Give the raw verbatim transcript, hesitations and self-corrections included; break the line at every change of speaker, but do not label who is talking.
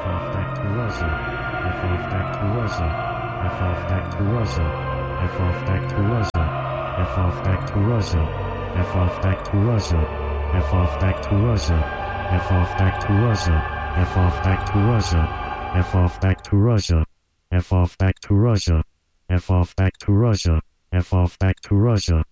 of back to Russia, F of back to Russia, F of back to Russia, F of back to Russia, F of back to Russia, F of back to Russia, F of back to Russia, F of back to Russia, F of back to Russia, F of back to Russia, F of back to Russia, F of back to Russia, F of back to Russia.